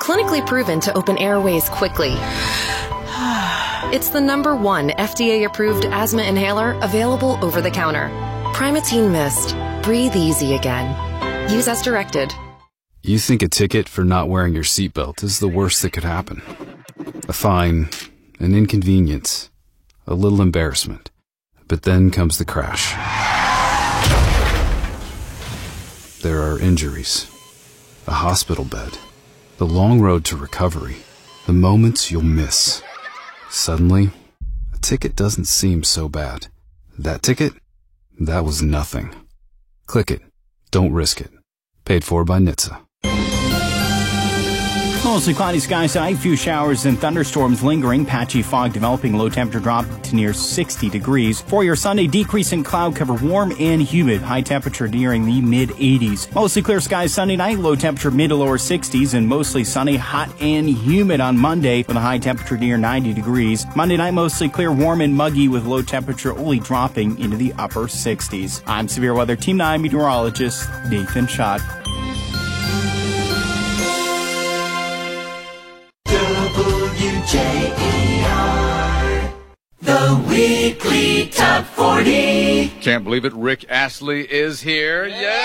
clinically proven to open airways quickly. It's the #1 FDA-approved asthma inhaler available over the counter. Primatene Mist. Breathe easy again. Use as directed. You think a ticket for not wearing your seatbelt is the worst that could happen. A fine, an inconvenience, a little embarrassment. But then comes the crash. There are injuries, a hospital bed, the long road to recovery, the moments you'll miss. Suddenly, a ticket doesn't seem so bad. That ticket? That was nothing. Click it. Don't risk it. Paid for by NHTSA. Mostly cloudy skies tonight, few showers and thunderstorms lingering, patchy fog developing, low temperature drop to near 60 degrees. For your Sunday, decrease in cloud cover, warm and humid, high temperature nearing the mid-80s. Mostly clear skies Sunday night, low temperature mid to lower 60s, and mostly sunny, hot and humid on Monday with a high temperature near 90 degrees. Monday night, mostly clear, warm and muggy with low temperature only dropping into the upper 60s. I'm Severe Weather Team 9 meteorologist Nathan Schott. WJER, the weekly top 40. Can't believe it. Rick Astley is here. Yeah.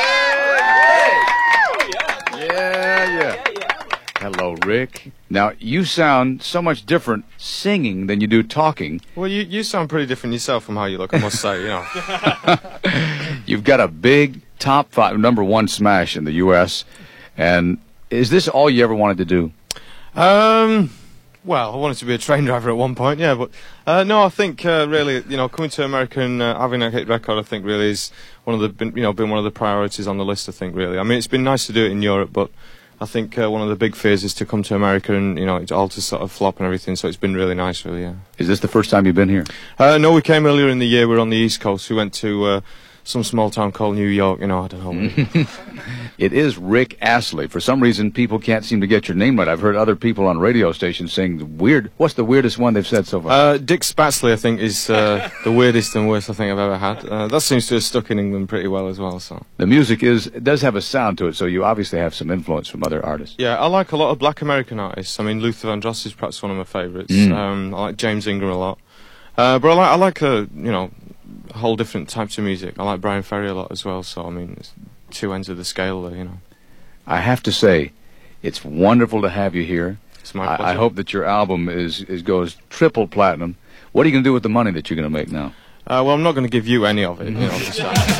Hello, Rick. Now, you sound so much different singing than you do talking. Well, you sound pretty different yourself from how you look, I must say, you know. You've got a big top 5, #1 smash in the U.S., and is this all you ever wanted to do? Well, I wanted to be a train driver at one point, yeah, but no, I think really, you know, coming to America and having a hit record, I think really is been one of the priorities on the list. I think really, I mean, it's been nice to do it in Europe, but I think one of the big fears is to come to America and it's all to sort of flop and everything. So it's been really nice, really. Yeah. Is this the first time you've been here? No, we came earlier in the year. We're on the East Coast. We went to some small town called New York. I don't know. It is Rick Astley. For some reason, people can't seem to get your name right. I've heard other people on radio stations saying weird. What's the weirdest one they've said so far? Dick Spatsley, I think, is the weirdest and worst I think I've ever had. That seems to have stuck in England pretty well as well. So the music does have a sound to it, so you obviously have some influence from other artists. Yeah, I like a lot of Black American artists. I mean, Luther Vandross is perhaps one of my favourites. I like James Ingram a lot, but I like whole different types of music. I like Brian Ferry a lot as well. So I mean, it's two ends of the scale there. I have to say, it's wonderful to have you here. It's my pleasure. I hope that your album goes triple platinum. What are you going to do with the money that you're going to make now? Well, I'm not going to give you any of it. He's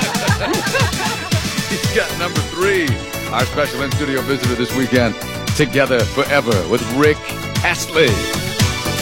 got #3, our special in-studio visitor this weekend. Together Forever with Rick Astley.